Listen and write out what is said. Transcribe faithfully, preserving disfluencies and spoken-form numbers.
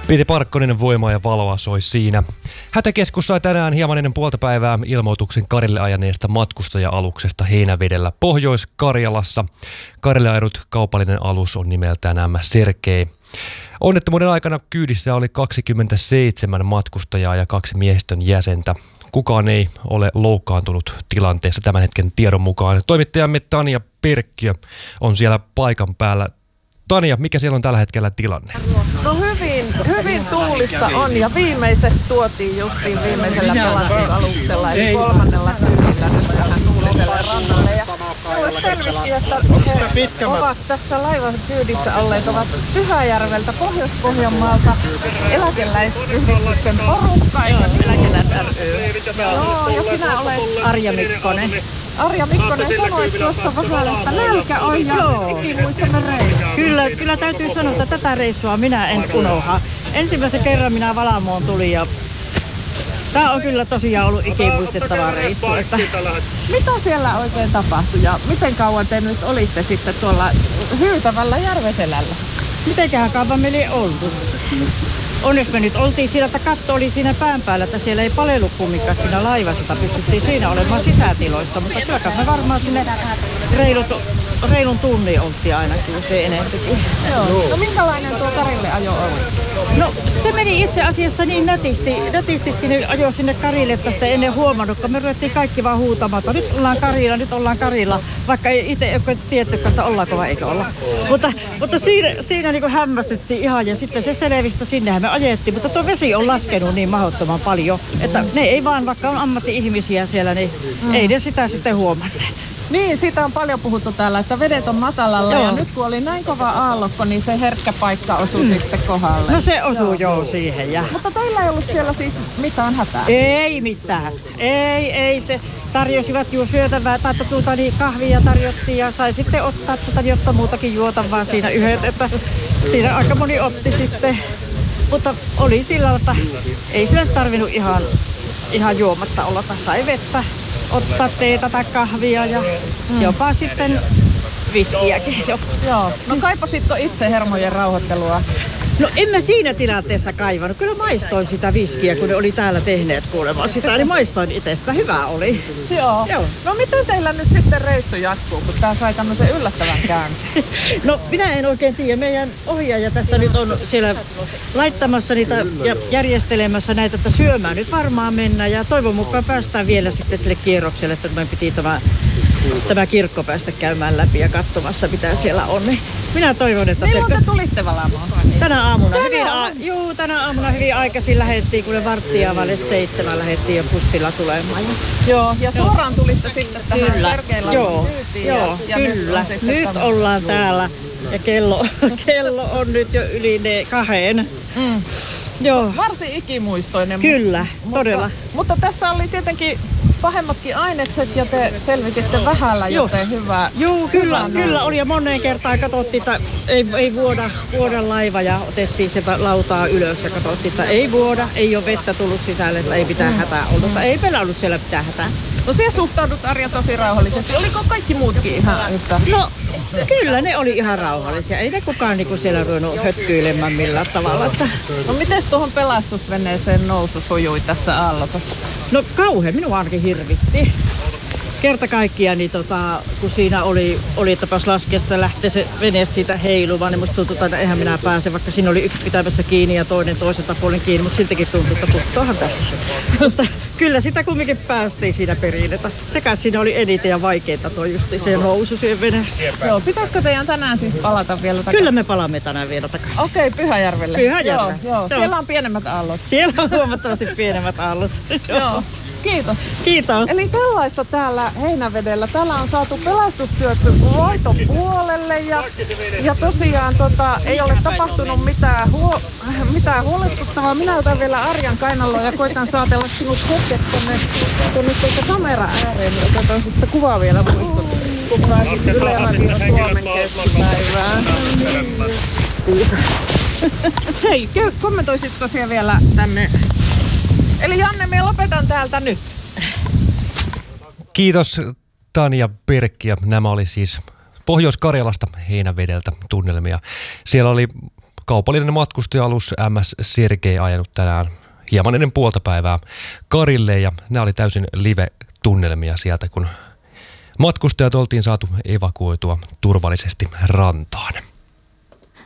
Piti Parkkonen voimaa ja valoa soi siinä. Hätäkeskus sai tänään hieman ennen puolta päivää ilmoituksen Karille ajaneesta matkustaja-aluksesta Heinävedellä Pohjois-Karjalassa. Karille ajanut kaupallinen alus on nimeltään M S Sergei. Onnettomuuden aikana kyydissä oli kaksikymmentäseitsemän matkustajaa ja kaksi miehistön jäsentä. Kukaan ei ole loukkaantunut tilanteessa tämän hetken tiedon mukaan. Toimittajamme Tanja Perkkiö on siellä paikan päällä. Tanja, mikä siellä on tällä hetkellä tilanne? No hyvin, hyvin tuulista on ja viimeiset tuotiin justiin viimeisellä pelastusaluksella eli kolmannella kyydillä nyt tähän tuuliselle rannalle. Ja minulle selvisikin, että he ovat tässä laivan kyydissä olleet, ovat Pyhäjärveltä, Pohjois-Pohjanmaalta, eläkeläisyhdistyksen porukka, eläkeläis ry. Joo, ja sinä olet Arja Mikkonen. Arja Mikkonen sanoi tuossa vähän, että nälkä on ja ikimuistamme reissu. Kyllä, kyllä täytyy sanoa, että tätä reissua minä en unoha. Ensimmäisen kerran minä Valamoon tulin ja tämä on kyllä tosiaan ollut ikimuistettava reissu. Että... Mitä siellä oikein tapahtui ja miten kauan te nyt olitte sitten tuolla hyytävällä Järveselällä? Mitenköhän kauan meillä ei oltu? Onneksi me nyt oltiin siinä, että katto oli siinä pään päällä, että siellä ei palellut kumminkaan siinä laivassa, että pystyttiin siinä olemaan sisätiloissa, mutta kyllä me varmaan sinne reilut, reilun tunnin oltiin ainakin, jos ei enempikin. Joo. No minkälainen tuo Karille ajo oli? No se meni itse asiassa niin nätisti, nätisti sinne, ajo sinne Karille, että sitä ennen huomannut, kun me ruvettiin kaikki vaan huutamaan, että nyt ollaan Karilla, nyt ollaan Karilla, vaikka ei itse ole tietty, että ollaanko vai eikö olla. Mutta, mutta siinä, siinä niin kuin hämmästyttiin ihan ja sitten se selvistä sinnehän me ajettiin, mutta tuo vesi on laskenut niin mahdottoman paljon, että ne ei vaan, vaikka on ammatti-ihmisiä siellä, niin mm. ei ne sitä sitten huomanneet. Niin, siitä on paljon puhuttu täällä, että vedet on matalalla joo. Ja nyt kun oli näin kova aallokko, niin se herkkä paikka osui mm. sitten kohdalle. No se osuu joo, joo siihen. Ja... Mutta teillä ei ollut siellä siis mitään hätää? Ei mitään. Ei, ei. Te tarjosivat juuri syötävää, tai tuota, niin kahvia tarjottiin ja sai sitten ottaa tuota, jotta muutakin juotavaa siinä yhdet, että siinä aika moni otti sitten. Mutta oli sillä, että ei sille tarvinnut ihan, ihan juomatta olla, sai vettä. Ottaa teetä tai kahvia ja mm. jopa sitten viskiäkin. Joo. No kaipasitko itse hermojen rauhoittelua? No en mä siinä tilanteessa kaivannut. Kyllä maistoin sitä viskiä, kun ne oli täällä tehneet kuulemaan sitä. Niin maistoin itse sitä. Hyvä oli. Joo. Joo. No miten teillä nyt sitten reissu jatkuu, kun tää sai tämmöisen yllättävän käyn? No minä en oikein tiedä. Meidän ohjaaja tässä nyt on siellä laittamassa niitä ja järjestelemässä näitä, että syömään nyt varmaan mennään. Ja toivon mukaan päästään vielä sitten sille kierrokselle, että meidän piti tämä, tämä kirkko päästä käymään läpi ja katsomassa mitä siellä on. Niin minä toivon, että milloin se... te tulitte Valamoon? Tänä aamuna. Hyvin, a- juu, tänä aamuna hyvin aikaisin lähdettiin, kun ne varttia vaille seitsemän lähdettiin jo bussilla tulemaan. Joo, ja suoraan tulitte sitten tähän kyllä. Sergeillä Joo, joo, ja, ja kyllä. Nyt, nyt ollaan täällä ja kello, kello on nyt jo yli ne kahden. Mm. Joo. Varsin ikimuistoinen. Kyllä, mutta, todella. Mutta tässä oli tietenkin pahemmatkin ainekset ja te selvisitte vähällä, joten hyvä. Joo, kyllä, hyvä kyllä oli ja moneen kertaan katsottiin, että ei, ei vuoda, vuoda laiva ja otettiin sieltä lautaa ylös ja katsottiin, että ei vuoda, ei ole vettä tullut sisälle, että ei mitään mm. hätää ollut, mm. ei meillä ollut siellä mitään hätää. No siellä suhtaudut Arja tosi rauhallisesti. Oliko kaikki muutkin ihan yhtä? No kyllä ne oli ihan rauhallisia. Ei ne kukaan niinku siellä ruvennut hötkyilemään millään tavalla. Että... No mites tuohon pelastusveneeseen nousu sujui tässä aallokossa? No kauhean, minua ainakin hirvitti. Kerta kaikkiaan, niin tota, kun siinä oli, oli tapas laskesta lähteä se vene siitä heilumaan, niin musta tuntui, että eihän minä pääse, vaikka siinä oli yksi pitämässä kiinni ja toinen toiselta puolen kiinni, mutta siltikin tuntui, että putoahan tässä. Mutta kyllä sitä kumminkin päästiin siinä perin, että sekä siinä oli eniten ja vaikeinta toi justi se nousu siihen veneeseen. Joo, pitäisikö teidän tänään siis palata vielä takaisin? Kyllä me palaamme tänään vielä takaisin. Okei, okay, Pyhäjärvelle. Pyhäjärvelle. Joo, joo, siellä on pienemmät aallot. Siellä on huomattavasti pienemmät aallot. Joo. Kiitos. Kiitos. Eli tällaista täällä Heinävedellä. Täällä on saatu pelastustyöt voiton puolelle ja, ja tosiaan tota, ei ole tapahtunut mitään, huo, mitään huolestuttavaa. Minä otan vielä Arjan kainaloon ja koitan saatella sinut hetket tuonne, tuonne tuolta kamera ääreen. Niin otetaan sitä kuvaa vielä muistut, kun pääsit Yle Radio Suomen keskipäivään. Hei, kommentoisitko siellä vielä tänne? Eli Janne, me lopetan täältä nyt. Kiitos Tanja Perkkiä. Nämä oli siis Pohjois-Karjalasta Heinävedeltä tunnelmia. Siellä oli kaupallinen matkustaja-alus M S Sergei ajanut tänään hieman ennen puolta päivää Karille, ja nämä oli täysin live-tunnelmia sieltä, kun matkustajat oltiin saatu evakuoitua turvallisesti rantaan.